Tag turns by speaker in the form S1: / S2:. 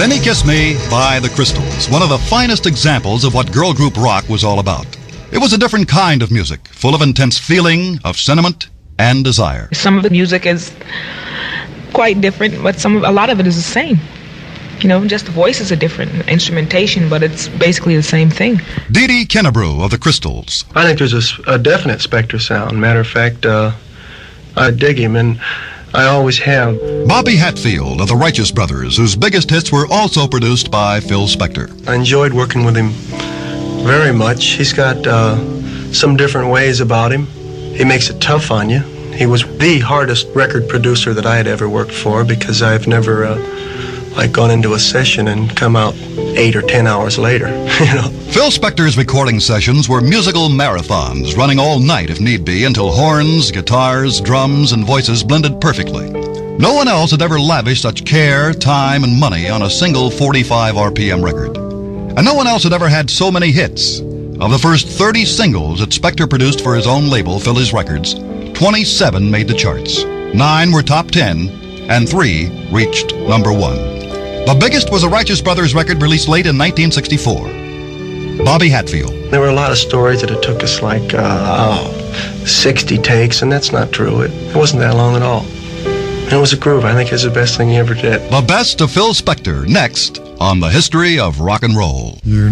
S1: Benny Kiss Me by the Crystals, one of the finest examples of what girl group rock was all about. It was a different kind of music, full of intense feeling, of sentiment, and desire.
S2: Some of the music is quite different, but a lot of it is the same. You know, just the voices are different, instrumentation, but it's basically the same thing.
S1: Dee Dee Kennebrew of the Crystals.
S3: I think there's a definite Spector sound. Matter of fact, I dig him, and I always have.
S1: Bobby Hatfield of the Righteous Brothers, whose biggest hits were also produced by Phil Spector.
S3: I enjoyed working with him very much. He's got some different ways about him. He makes it tough on you. He was the hardest record producer that I had ever worked for, because I've never gone into a session and come out 8 or 10 hours later. You know.
S1: Phil Spector's recording sessions were musical marathons, running all night if need be, until horns, guitars, drums, and voices blended perfectly. No one else had ever lavished such care, time, and money on a single 45 RPM record. And no one else had ever had so many hits. Of the first 30 singles that Spector produced for his own label, Phillies Records, 27 made the charts. 9 were top 10, and 3 reached number 1. The biggest was a Righteous Brothers record released late in 1964. Bobby Hatfield.
S3: There were a lot of stories that it took us 60 takes, and that's not true. It wasn't that long at all. And it was a groove. I think it's the best thing he ever did.
S1: The best of Phil Spector, next on The History of Rock and Roll.